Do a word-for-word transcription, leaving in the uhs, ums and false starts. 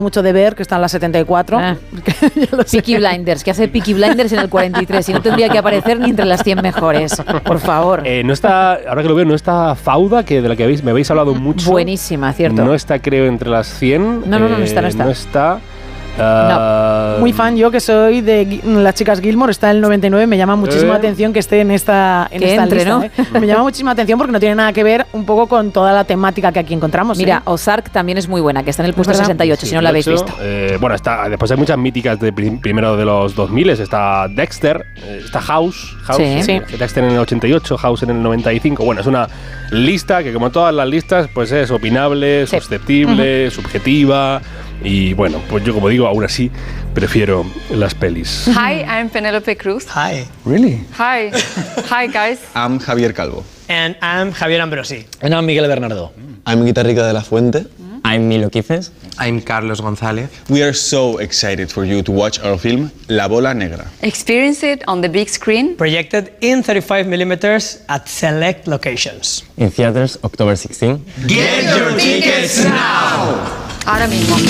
mucho de ver, que está en la setenta y cuatro. Ah. Peaky Blinders, que hace Peaky Blinders en el cuarenta y tres y no tendría que aparecer ni entre las cien mejores. Por favor. Eh, no está, ahora que lo veo, no está Fauda, que de la que habéis, me habéis hablado mucho. Buenísima, cierto. No está, creo, entre las cien. No, no, no, no está, no está. No está. Uh, no. Muy fan yo, que soy de Las Chicas Gilmore, está en el noventa y nueve, me llama muchísimo eh. la atención que esté en esta, en que esta entre, lista. ¿no? ¿eh? Me llama muchísima atención porque no tiene nada que ver un poco con toda la temática que aquí encontramos. Mira, ¿eh? Ozark también es muy buena, que está en el puesto ¿verdad? sesenta y ocho, sí, si no la habéis visto. Eh, bueno, está, después hay muchas míticas de prim- primero de los dos mil, está Dexter, eh, está House, House Sí. sí. Dexter en el ochenta y ocho, House en el noventa y cinco. Bueno, es una lista que, como todas las listas, pues es opinable, Sí. susceptible, uh-huh. subjetiva. Y bueno, pues yo, como digo, aún así prefiero las pelis. Hi, I'm Penelope Cruz. Hi. Really? Hi. Hi, guys. I'm Javier Calvo. And I'm Javier Ambrosi. And I'm Miguel Bernardo. I'm Guitarrica de la Fuente. I'm Milo Quices. I'm Carlos González. We are so excited for you to watch our film La Bola Negra. Experience it on the big screen. Projected in thirty-five millimeters at select locations. In theaters, October sixteenth. Get your tickets now! Ahora mismo.